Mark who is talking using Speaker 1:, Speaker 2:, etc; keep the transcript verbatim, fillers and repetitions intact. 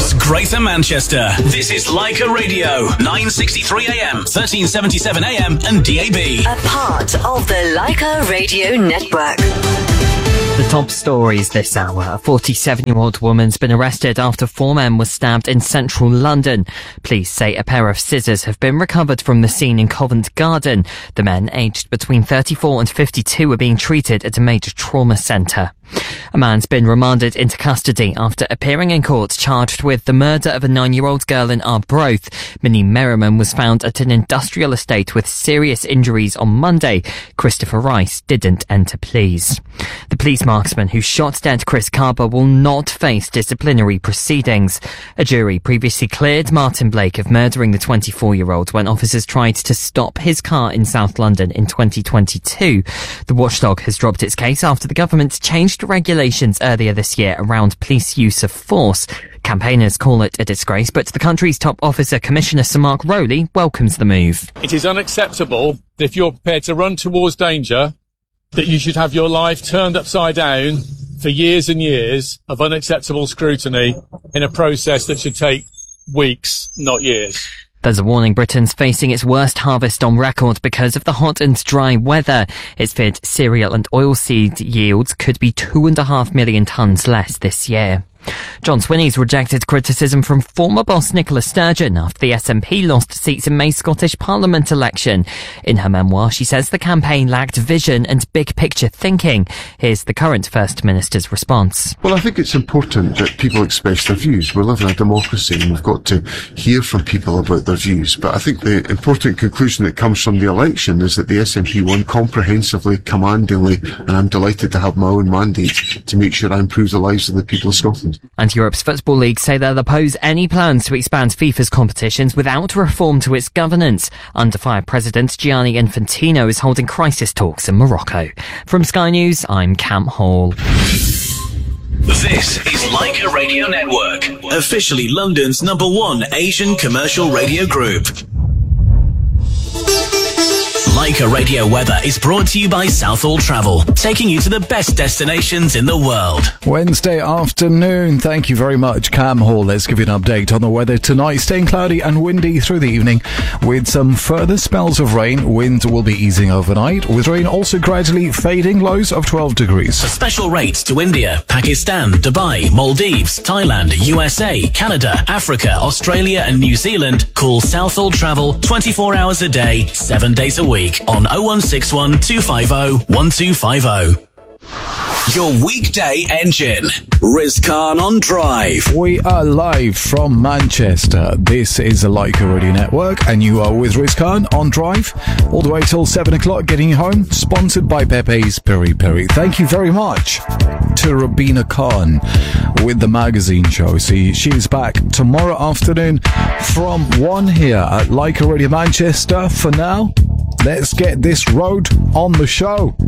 Speaker 1: across Greater Manchester. This is Leica Radio, nine sixty-three A M, thirteen seventy-seven A M and D A B.
Speaker 2: A part of the Leica Radio Network.
Speaker 3: The top stories this hour. A forty-seven-year-old woman's been arrested after four men were stabbed in central London. Police say a pair of scissors have been recovered from the scene in Covent Garden. The men, aged between thirty-four and fifty-two, are being treated at a major trauma centre. A man's been remanded into custody after appearing in court charged with the murder of a nine-year-old girl in Arbroath. Minnie Merriman was found at an industrial estate with serious injuries on Monday. Christopher Rice didn't enter pleas. The police marksman who shot dead Chris Carber will not face disciplinary proceedings. A jury previously cleared Martin Blake of murdering the twenty-four-year-old when officers tried to stop his car in South London in twenty twenty-two. The watchdog has dropped its case after the government changed regulations earlier this year around police use of force. Campaigners call it a disgrace, but the country's top officer, Commissioner Sir Mark Rowley, welcomes the move.
Speaker 4: It is unacceptable that if you're prepared to run towards danger, that you should have your life turned upside down for years and years of unacceptable scrutiny in a process that should take weeks, not years.
Speaker 3: There's a warning Britain's facing its worst harvest on record because of the hot and dry weather. It's feared cereal and oilseed yields could be two and a half million tonnes less this year. John Swinney's rejected criticism from former boss Nicola Sturgeon after the S N P lost seats in May's Scottish Parliament election. In her memoir, she says the campaign lacked vision and big-picture thinking. Here's the current First Minister's response.
Speaker 5: Well, I think it's important that people express their views. We live in a democracy and we've got to hear from people about their views. But I think the important conclusion that comes from the election is that the S N P won comprehensively, commandingly, and I'm delighted to have my own mandate to make sure I improve the lives of the people of Scotland.
Speaker 3: And Europe's Football League say they'll oppose any plans to expand FIFA's competitions without reform to its governance. Under fire President Gianni Infantino is holding crisis talks in Morocco. From Sky News, I'm Cam Hall.
Speaker 1: This is Leica Radio Network, officially London's number one Asian commercial radio group. Leica Radio Weather is brought to you by Southall Travel, taking you to the best destinations in the world.
Speaker 6: Wednesday afternoon. Thank you very much, Cam Hall. Let's give you an update on the weather tonight. Staying cloudy and windy through the evening with some further spells of rain. Wind will be easing overnight, with rain also gradually fading. Lows of twelve degrees.
Speaker 1: Special rates to India, Pakistan, Dubai, Maldives, Thailand, U S A, Canada, Africa, Australia and New Zealand. Call Southall Travel twenty-four hours a day, seven days a week. On oh one six one, two five oh, one two five oh. Your weekday engine. Riz Khan on Drive.
Speaker 6: We are live from Manchester. This is the Leica Radio Network, and you are with Riz Khan on Drive all the way till seven o'clock, getting you home. Sponsored by Pepe's Peri Peri. Thank you very much to Rabina Khan with the magazine show. See, she's back tomorrow afternoon from one here at Leica Radio Manchester. For now, let's get this road on the show.